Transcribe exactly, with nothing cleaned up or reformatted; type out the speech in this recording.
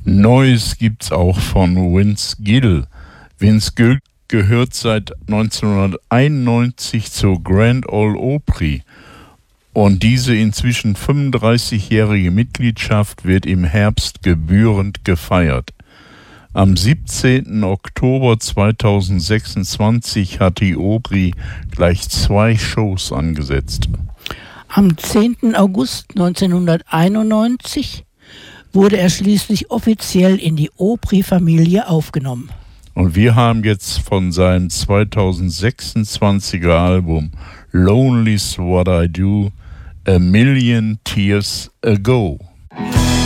Neues gibt's auch von Vince Gill. Vince Gill gehört seit neunzehnhunderteinundneunzig zur Grand Ole Opry und diese inzwischen fünfunddreißigjährige Mitgliedschaft wird im Herbst gebührend gefeiert. Am siebzehnten Oktober zweitausendsechsundzwanzig hat die Opry gleich zwei Shows angesetzt. Am zehnten August neunzehnhunderteinundneunzig wurde er schließlich offiziell in die Opry-Familie aufgenommen. Und wir haben jetzt von seinem zweitausendsechsundzwanziger Album Lonely's What I Do, A Million Tears Ago.